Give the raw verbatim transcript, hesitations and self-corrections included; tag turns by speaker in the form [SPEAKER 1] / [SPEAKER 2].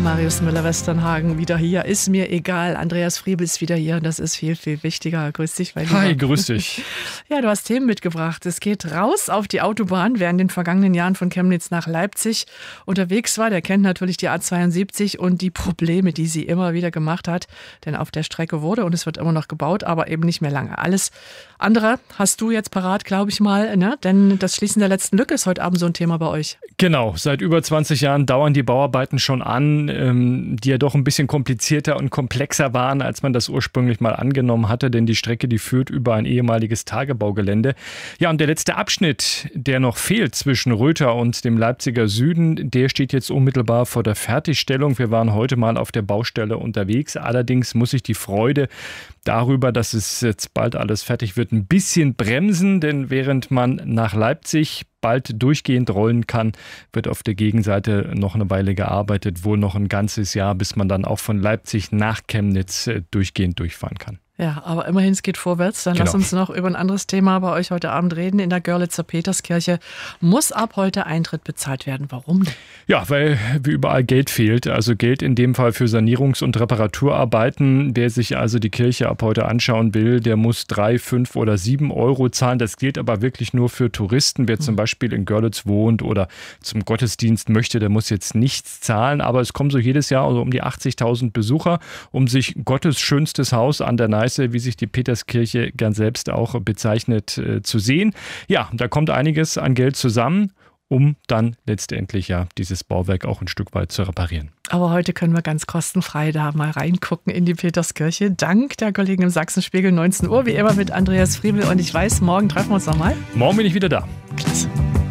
[SPEAKER 1] Marius Müller-Westernhagen wieder hier. Ist mir egal. Andreas Friebel ist wieder hier und das ist viel, viel wichtiger. Grüß dich, mein Lieber.
[SPEAKER 2] Hi, grüß dich.
[SPEAKER 1] Ja, du hast Themen mitgebracht. Es geht raus auf die Autobahn. Wer in den vergangenen Jahren von Chemnitz nach Leipzig unterwegs war, der kennt natürlich die A zweiundsiebzig und die Probleme, die sie immer wieder gemacht hat. Denn auf der Strecke wurde und es wird immer noch gebaut, aber eben nicht mehr lange. Alles andere hast du jetzt parat, glaube ich mal, ne? Denn das Schließen der letzten Lücke ist heute Abend so ein Thema bei euch.
[SPEAKER 2] Genau, seit über zwanzig Jahren dauern die Bauarbeiten schon an, ähm, die ja doch ein bisschen komplizierter und komplexer waren, als man das ursprünglich mal angenommen hatte, denn die Strecke, die führt über ein ehemaliges Tagebaugelände. Ja, und der letzte Abschnitt, der noch fehlt zwischen Röther und dem Leipziger Süden, der steht jetzt unmittelbar vor der Fertigstellung. Wir waren heute mal auf der Baustelle unterwegs. Allerdings muss ich die Freude darüber, dass es jetzt bald alles fertig wird, ein bisschen bremsen, denn während man nach Leipzig bald durchgehend rollen kann, wird auf der Gegenseite noch eine Weile gearbeitet, wohl noch ein ganzes Jahr, bis man dann auch von Leipzig nach Chemnitz durchgehend durchfahren kann.
[SPEAKER 1] Ja, aber immerhin, es geht vorwärts. Dann
[SPEAKER 2] Genau.
[SPEAKER 1] Lass uns noch über ein anderes Thema bei euch heute Abend reden. In der Görlitzer Peterskirche muss ab heute Eintritt bezahlt werden. Warum denn?
[SPEAKER 2] Ja, weil wie überall Geld fehlt. Also Geld in dem Fall für Sanierungs- und Reparaturarbeiten. Wer sich also die Kirche ab heute anschauen will, der muss drei, fünf oder sieben Euro zahlen. Das gilt aber wirklich nur für Touristen. Wer zum Beispiel in Görlitz wohnt oder zum Gottesdienst möchte, der muss jetzt nichts zahlen. Aber es kommen so jedes Jahr also um die achtzigtausend Besucher, um sich Gottes schönstes Haus an der Neiße, wie sich die Peterskirche gern selbst auch bezeichnet, äh, zu sehen. Ja, da kommt einiges an Geld zusammen, um dann letztendlich ja dieses Bauwerk auch ein Stück weit zu reparieren.
[SPEAKER 1] Aber heute können wir ganz kostenfrei da mal reingucken in die Peterskirche. Dank der Kollegen im Sachsenspiegel, neunzehn Uhr, wie immer mit Andreas Friebel. Und ich weiß, morgen treffen wir uns nochmal.
[SPEAKER 2] Morgen bin ich wieder da.
[SPEAKER 1] Klasse.